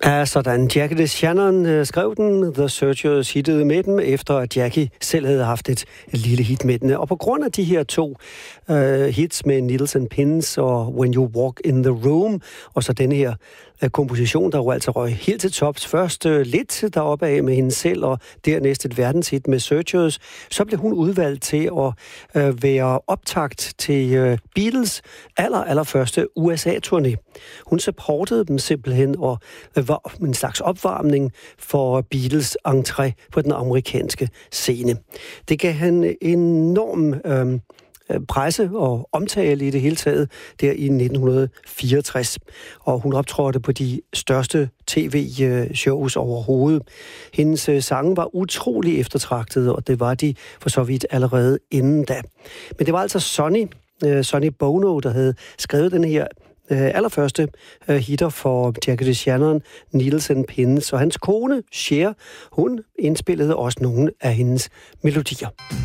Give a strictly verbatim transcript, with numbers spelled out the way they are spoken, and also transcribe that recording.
Ja, sådan. Jackie DeShannon øh, skrev den, The Searchers hittede med dem, efter at Jackie selv havde haft et, et lille hit med den. Og på grund af de her to øh, hits med Needles and Pins og When You Walk in the Room, og så denne her øh, komposition, der jo altså røg helt til tops. Først øh, lidt deroppe af med hende selv, og dernæst et verdenshit med Searchers, så blev hun udvalgt til at øh, være optakt til øh, Beatles aller, allerførste U S A-turné. Hun supportede dem simpelthen og øh, var en slags opvarmning for Beatles entré på den amerikanske scene. Det gav han enorm øh, presse og omtale i det hele taget der i nitten fireogtres. Og hun optrådte på de største tv-shows overhovedet. Hendes sange var utrolig eftertragtede, og det var de for så vidt allerede inden da. Men det var altså Sonny, Sonny Bono, der havde skrevet den her allerførste hitter for Jackie DeShannon, Needles and Pins, og hans kone, Cher, hun indspillede også nogle af hendes melodier.